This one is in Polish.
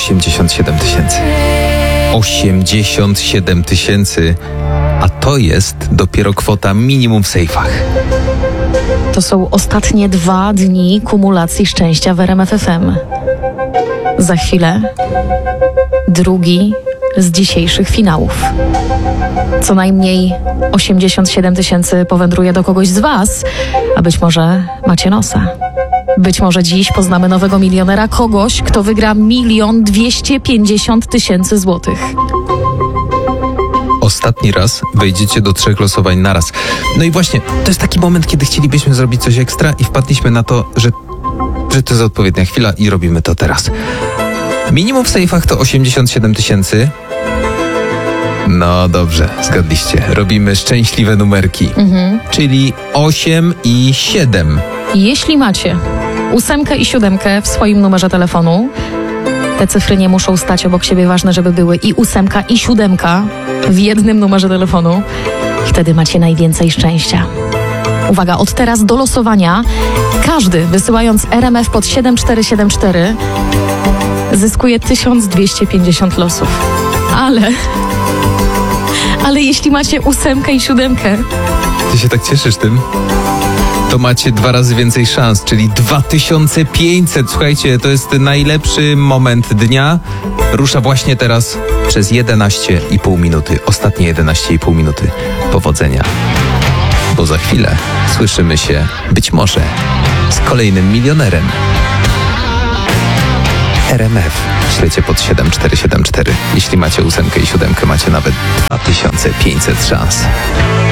87 tysięcy. 87 tysięcy, a to jest dopiero kwota minimum w sejfach. To są ostatnie 2 dni kumulacji szczęścia w RMF FM. Za chwilę drugi z dzisiejszych finałów. Co najmniej 87 tysięcy powędruje do kogoś z Was, a być może macie nosa. Być może dziś poznamy nowego milionera, kogoś, kto wygra 1 250 000 złotych. Ostatni raz wejdziecie do 3 losowań naraz. No i właśnie, to jest taki moment, kiedy chcielibyśmy zrobić coś ekstra i wpadliśmy na to, że to jest odpowiednia chwila i robimy to teraz. Minimum w sejfach to 87 tysięcy. No dobrze, zgadliście. Robimy szczęśliwe numerki, czyli 8 i 7. Jeśli macie 8 i 7 w swoim numerze telefonu, te cyfry nie muszą stać obok siebie, ważne, żeby były i 8 i 7 w jednym numerze telefonu. Wtedy macie najwięcej szczęścia. Uwaga, od teraz do losowania każdy, wysyłając RMF pod 7474, zyskuje 1250 losów. Ale jeśli macie 8 i 7... Ty się tak cieszysz tym? To macie 2 razy więcej szans, czyli 2500. Słuchajcie, to jest najlepszy moment dnia. Rusza właśnie teraz przez 11,5 minuty. Ostatnie 11,5 minuty. Powodzenia. Bo za chwilę słyszymy się być może z kolejnym milionerem. RMF. Śledźcie pod 7474. Jeśli macie 8 i 7, macie nawet 2500 szans.